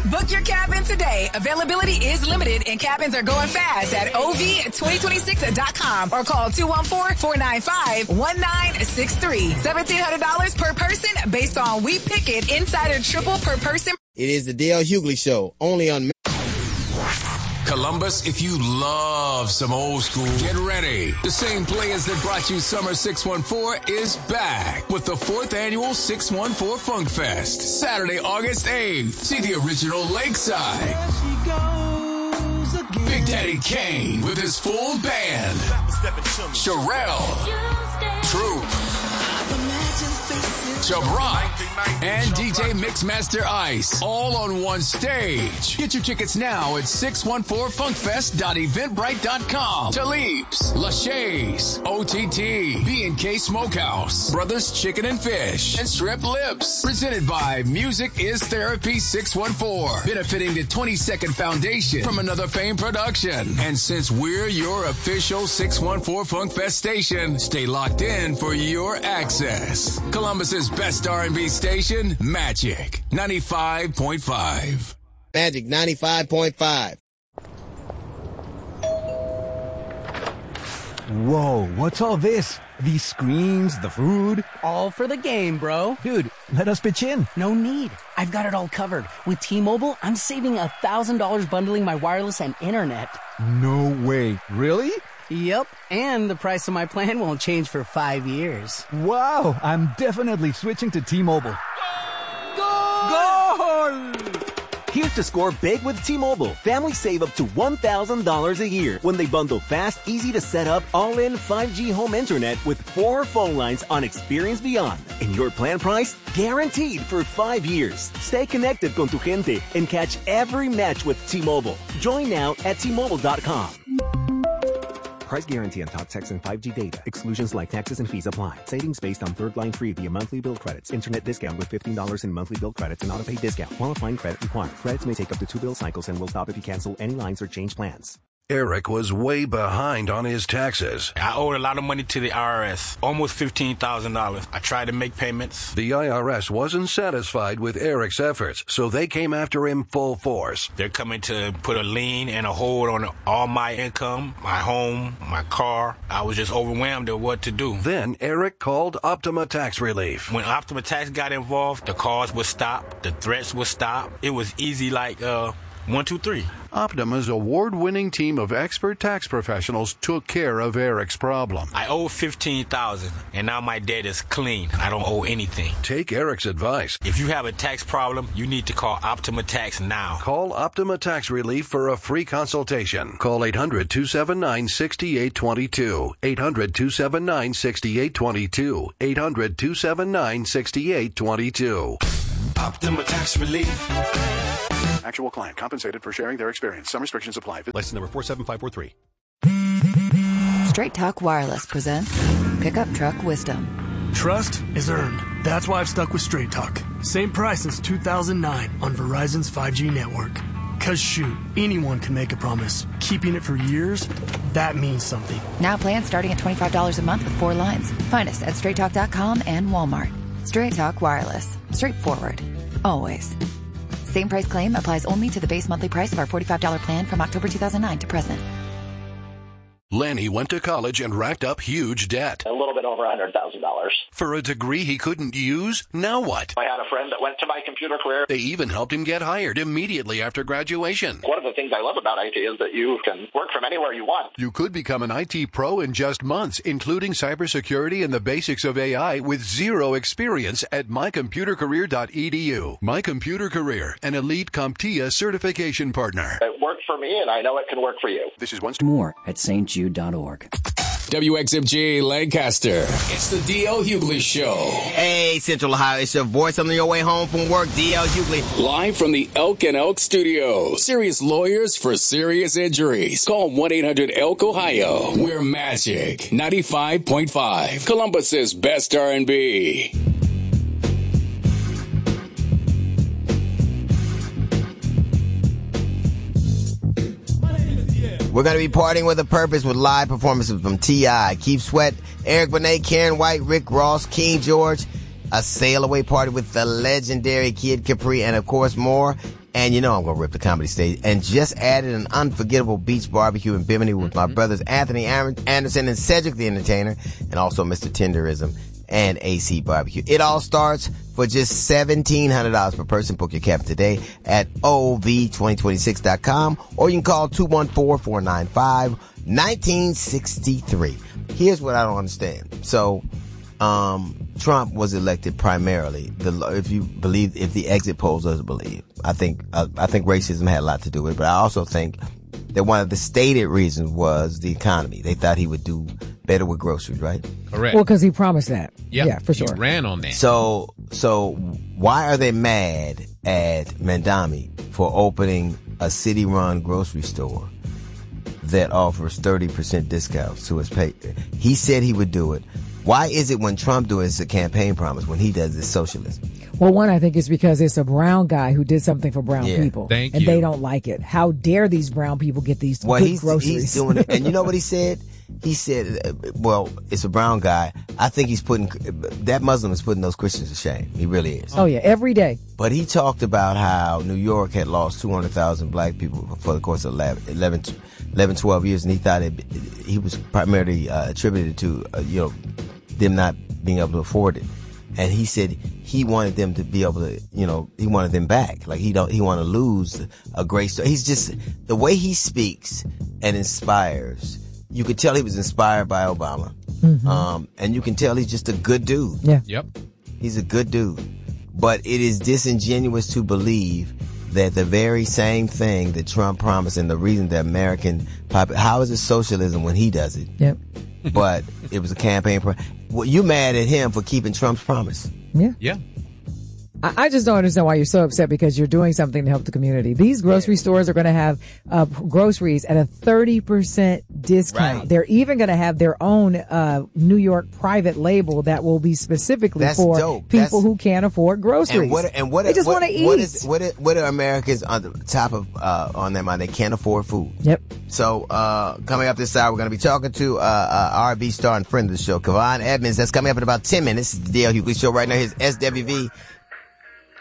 Book your cabin today. Availability is limited and cabins are going fast at OV2026.com or call 214-495-1963. $1,700 per person based on We Pick It Insider Triple per person. It is the Dale Hughley Show, only on Columbus, if you love some old school, get ready. The same players that brought you Summer 614 is back with the 4th annual 614 Funk Fest. Saturday, August 8th. See the original Lakeside. Big Daddy Kane with his full band. Sherelle. Troop. Jabron and DJ Mixmaster Ice, all on one stage. Get your tickets now at 614funkfest.eventbrite.com. Talib's, Lachey's, OTT, B&K Smokehouse, Brothers Chicken and Fish, and Strip Lips. Presented by Music is Therapy 614. Benefiting the 22nd Foundation from Another Fame production. And since we're your official 614 Funk Fest station, stay locked in for your access. Columbus's best R&B station, Magic 95.5. Magic 95.5. Whoa, what's all this? These screens, the food? All for the game, bro. Dude, let us pitch in. No need. I've got it all covered. With T-Mobile, I'm saving $1,000 bundling my wireless and internet. No way. Really? Yep, and the price of my plan won't change for 5 years. Wow, I'm definitely switching to T-Mobile. Goal! Here's to score big with T-Mobile. Families save up to $1,000 a year when they bundle fast, easy to set up, all-in 5G home internet with 4 phone lines on Experience Beyond. And your plan price? Guaranteed for 5 years. Stay connected con tu gente and catch every match with T-Mobile. Join now at T-Mobile.com. Price guarantee on top text and 5G data. Exclusions like taxes and fees apply. Savings based on third line free via monthly bill credits. Internet discount with $15 in monthly bill credits and auto-pay discount. Qualifying credit required. Credits may take up to 2 bill cycles and will stop if you cancel any lines or change plans. Eric was way behind on his taxes. I owed a lot of money to the IRS, almost $15,000. I tried to make payments. The IRS wasn't satisfied with Eric's efforts, so they came after him full force. They're coming to put a lien and a hold on all my income, my home, my car. I was just overwhelmed at what to do. Then Eric called Optima Tax Relief. When Optima Tax got involved, the calls would stop, the threats would stop. It was easy like 1, 2, 3. Optima's award-winning team of expert tax professionals took care of Eric's problem. I owed $15,000, and now my debt is clean. I don't owe anything. Take Eric's advice. If you have a tax problem, you need to call Optima Tax now. Call Optima Tax Relief for a free consultation. Call 800-279-6822. 800-279-6822. 800-279-6822. Optima Tax Relief. Actual client compensated for sharing their experience. Some restrictions apply. License number 47543. Straight Talk Wireless presents Pickup Truck Wisdom. Trust is earned. That's why I've stuck with Straight Talk. Same price since 2009 on Verizon's 5G network. Cause shoot, anyone can make a promise. Keeping it for years, that means something. Now plans starting at $25 a month with 4 lines. Find us at straighttalk.com and Walmart. Straight Talk Wireless. Straightforward. Always. Same price claim applies only to the base monthly price of our $45 plan from October 2009 to present. Lanny went to college and racked up huge debt. A little bit over $100,000. For a degree he couldn't use? Now what? I had a friend that went to My Computer Career. They even helped him get hired immediately after graduation. One of the things I love about IT is that you can work from anywhere you want. You could become an IT pro in just months, including cybersecurity and the basics of AI with zero experience at mycomputercareer.edu. My Computer Career, an elite CompTIA certification partner. It worked for me, and I know it can work for you. This is one more at stjude.org. WXMG Lancaster. It's the D.L. Hughley Show. Hey, Central Ohio, it's your voice on your way home from work, D.L. Hughley. Live from the Elk and Elk Studios. Serious lawyers for serious injuries. Call 1-800-ELK Ohio. We're Magic 95.5. Columbus's best R&B. We're going to be partying with a purpose with live performances from T.I., Keith Sweat, Eric Benet, Karen White, Rick Ross, King George, a sail away party with the legendary Kid Capri, and of course more. And you know I'm going to rip the Comedy stage. And just added an unforgettable beach barbecue in Bimini with my brothers Anthony Anderson and Cedric the Entertainer, and also Mr. Tenderism and AC Barbecue. It all starts for just $1,700 per person. Book your cabin today at OV2026.com, or you can call 214-495-1963. Here's what I don't understand. So, Trump was elected primarily, if the exit polls doesn't believe. I think racism had a lot to do with it, but I also think that one of the stated reasons was the economy. They thought he would do better with groceries, right? Correct. Well, because he promised that. Yep. Yeah, for sure. He ran on that. So why are they mad at Mandami for opening a city-run grocery store that offers 30% discounts to his pay? He said he would do it. Why is it when Trump does it, it's a campaign promise? When he does, it's socialism? Well, one, I think it's because it's a brown guy who did something for brown people. Thank and you. they don't like it. How dare these brown people get these good groceries? He's doing it. And you know what he said? He said, well, it's a brown guy. I think that Muslim is putting those Christians to shame. He really is. Oh, yeah, every day. But he talked about how New York had lost 200,000 black people for the course of 11, 12 years, and he thought he was primarily attributed to, them not being able to afford it. And he said he wanted them to be able to, he wanted them back. Like he want to lose a great story. He's just, the way he speaks and inspires, you could tell he was inspired by Obama. Mm-hmm. And you can tell he's just a good dude. Yeah. Yep. He's a good dude. But it is disingenuous to believe that the very same thing that Trump promised and the reason the American how is it socialism when he does it? Yep. But it was a campaign. Well, you mad at him for keeping Trump's promise? Yeah. Yeah. I just don't understand why you're so upset because you're doing something to help the community. These grocery stores are going to have groceries at a 30% discount. Right. They're even going to have their own New York private label that will be specifically for people who can't afford groceries. They just want to eat. What are Americans on the top of on their mind? They can't afford food. Yep. So coming up this hour, we're going to be talking to R&B star and friend of the show, Kevon Edmonds. That's coming up in about 10 minutes. It's the D.L. Hughley Show right now. Here's SWV.